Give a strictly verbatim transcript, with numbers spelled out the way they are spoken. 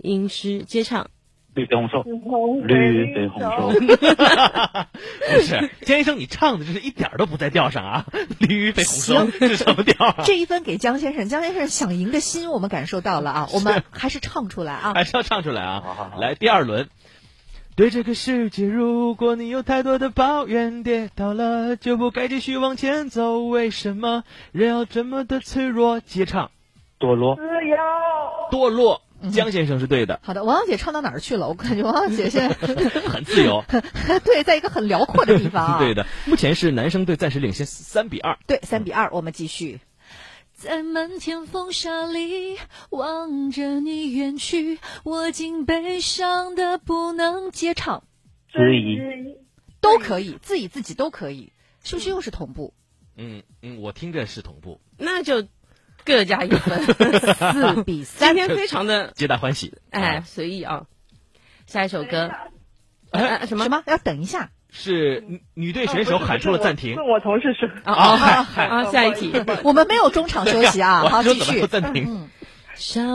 吟诗接唱。 绿肥红瘦，绿肥红瘦。 不是，江先生，你唱的这是一点都不在调上啊！绿肥红瘦是什么调啊？ 这一分给江先生，江先生想赢的心我们感受到了啊，我们还是唱出来啊， 还是要唱出来啊！ 好好好， 来第二轮。对这个世界，如果你有太多的抱怨，跌倒了就不该继续往前走。为什么人要这么的脆弱？接唱。 堕落， 堕落。江先生是对的。 好的，王小姐唱到哪儿去了？我感觉王小姐现在很自由， 对，在一个很辽阔的地方啊。 对的，目前是男生队暂时领先三比二。 对，三比二，我们继续。 在漫天风沙里望着你远去，我竟悲伤的不能接唱。 质疑都可以，自己自己都可以，是不是又是同步？ 嗯嗯，我听着是同步， 那就各加一分， 四比三， 今天非常的皆大欢喜。 哎，随意啊。下一首歌， 哎，什么什么？要等一下。 是女队选手喊出了暂停。 是我同事说。 啊啊啊！下一题， 我们没有中场休息啊，好，继续。 暂停。